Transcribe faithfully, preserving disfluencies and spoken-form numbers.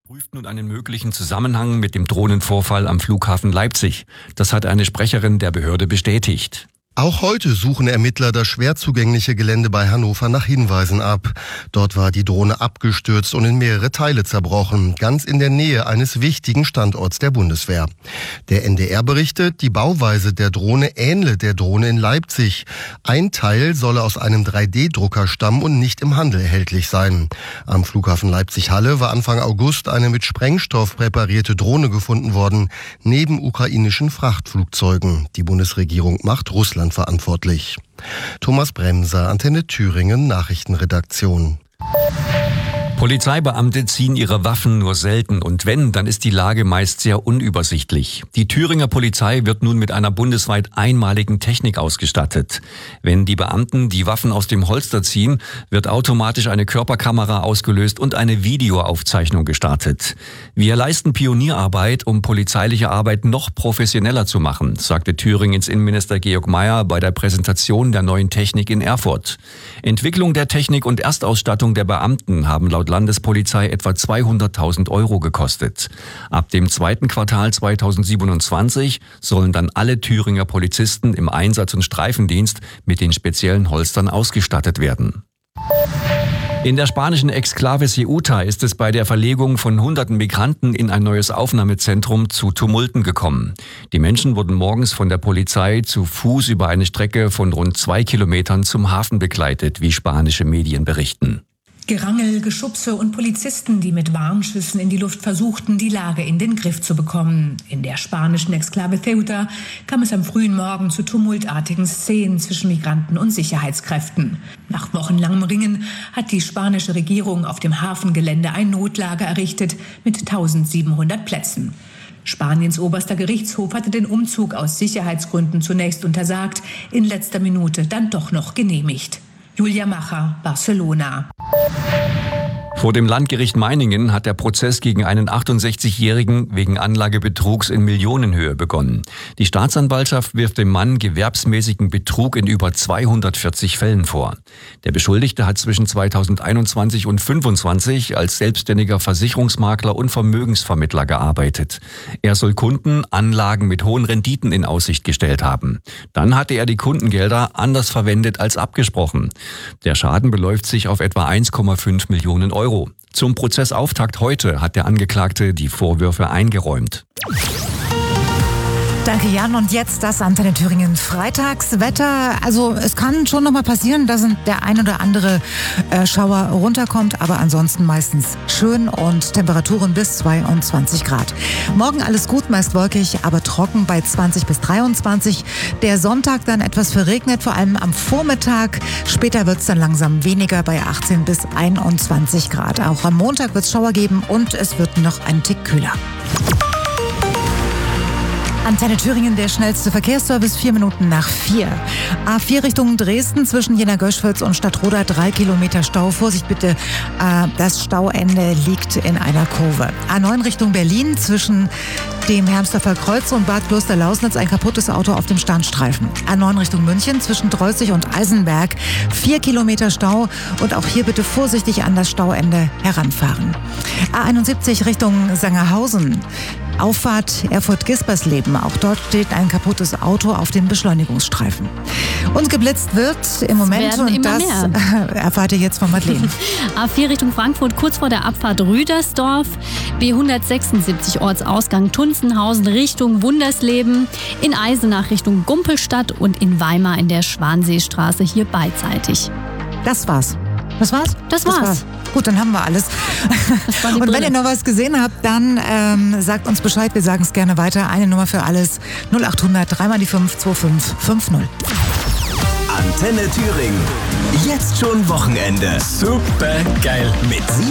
Prüft nun einen möglichen Zusammenhang mit dem Drohnenvorfall am Flughafen Leipzig. Das hat eine Sprecherin der Behörde bestätigt. Auch heute suchen Ermittler das schwer zugängliche Gelände bei Hannover nach Hinweisen ab. Dort war die Drohne abgestürzt und in mehrere Teile zerbrochen, ganz in der Nähe eines wichtigen Standorts der Bundeswehr. Der N D R berichtet, die Bauweise der Drohne ähnle der Drohne in Leipzig. Ein Teil solle aus einem drei D Drucker stammen und nicht im Handel erhältlich sein. Am Flughafen Leipzig-Halle war Anfang August eine mit Sprengstoff präparierte Drohne gefunden worden, neben ukrainischen Frachtflugzeugen. Die Bundesregierung macht Russland verantwortlich. Thomas Bremser, Antenne Thüringen, Nachrichtenredaktion. Polizeibeamte ziehen ihre Waffen nur selten und wenn, dann ist die Lage meist sehr unübersichtlich. Die Thüringer Polizei wird nun mit einer bundesweit einmaligen Technik ausgestattet. Wenn die Beamten die Waffen aus dem Holster ziehen, wird automatisch eine Körperkamera ausgelöst und eine Videoaufzeichnung gestartet. Wir leisten Pionierarbeit, um polizeiliche Arbeit noch professioneller zu machen, sagte Thüringens Innenminister Georg Mayer bei der Präsentation der neuen Technik in Erfurt. Entwicklung der Technik und Erstausstattung der Beamten haben laut Landespolizei etwa zweihunderttausend Euro gekostet. Ab dem zweiten Quartal zweitausendsiebenundzwanzig sollen dann alle Thüringer Polizisten im Einsatz- und Streifendienst mit den speziellen Holstern ausgestattet werden. In der spanischen Exklave Ceuta ist es bei der Verlegung von hunderten Migranten in ein neues Aufnahmezentrum zu Tumulten gekommen. Die Menschen wurden morgens von der Polizei zu Fuß über eine Strecke von rund zwei Kilometern zum Hafen begleitet, wie spanische Medien berichten. Gerangel, Geschubse und Polizisten, die mit Warnschüssen in die Luft versuchten, die Lage in den Griff zu bekommen. In der spanischen Exklave Ceuta kam es am frühen Morgen zu tumultartigen Szenen zwischen Migranten und Sicherheitskräften. Nach wochenlangem Ringen hat die spanische Regierung auf dem Hafengelände ein Notlager errichtet mit eintausendsiebenhundert Plätzen. Spaniens oberster Gerichtshof hatte den Umzug aus Sicherheitsgründen zunächst untersagt, in letzter Minute dann doch noch genehmigt. Julia Macher, Barcelona. Vor dem Landgericht Meiningen hat der Prozess gegen einen achtundsechzigjährigen wegen Anlagebetrugs in Millionenhöhe begonnen. Die Staatsanwaltschaft wirft dem Mann gewerbsmäßigen Betrug in über zweihundertvierzig Fällen vor. Der Beschuldigte hat zwischen zweitausendeinundzwanzig und fünfundzwanzig als selbstständiger Versicherungsmakler und Vermögensvermittler gearbeitet. Er soll Kunden Anlagen mit hohen Renditen in Aussicht gestellt haben. Dann hatte er die Kundengelder anders verwendet als abgesprochen. Der Schaden beläuft sich auf etwa eins Komma fünf Millionen Euro. Zum Prozessauftakt heute hat der Angeklagte die Vorwürfe eingeräumt. Danke, Jan. Und jetzt das Antenne Thüringen Freitagswetter. Also es kann schon noch mal passieren, dass der ein oder andere äh, Schauer runterkommt, aber ansonsten meistens schön und Temperaturen bis zweiundzwanzig Grad. Morgen alles gut, meist wolkig, aber trocken bei zwanzig bis dreiundzwanzig. Der Sonntag dann etwas verregnet, vor allem am Vormittag. Später wird es dann langsam weniger bei achtzehn bis einundzwanzig Grad. Auch am Montag wird es Schauer geben und es wird noch ein Tick kühler. Antenne Thüringen, der schnellste Verkehrsservice, vier Minuten nach vier. A vier Richtung Dresden zwischen Jena-Göschwitz und Stadtroda, drei Kilometer Stau. Vorsicht bitte, äh, das Stauende liegt in einer Kurve. A neun Richtung Berlin zwischen dem Hermsdorfer Kreuz und Bad Klosterlausnitz, ein kaputtes Auto auf dem Standstreifen. A neun Richtung München zwischen Dreußig und Eisenberg, vier Kilometer Stau und auch hier bitte vorsichtig an das Stauende heranfahren. A einundsiebzig Richtung Sangerhausen. Auffahrt Erfurt-Gispersleben. Auch dort steht ein kaputtes Auto auf dem Beschleunigungsstreifen. Und geblitzt wird im Moment, und das erfahrt ihr jetzt von Madeleine. A vier Richtung Frankfurt, kurz vor der Abfahrt Rüdersdorf. B hundertsechsundsiebzig Ortsausgang Tunzenhausen Richtung Wundersleben. In Eisenach Richtung Gumpelstadt und in Weimar in der Schwanseestraße hier beidseitig. Das war's. Das war's? Das war's. Das war's. Gut, dann haben wir alles. Und wenn ihr noch was gesehen habt, dann ähm, sagt uns Bescheid. Wir sagen es gerne weiter. Eine Nummer für alles. null achthundert, drei mal die fünf, zwei fünf fünf null. Antenne Thüringen. Jetzt schon Wochenende. Super geil. Mit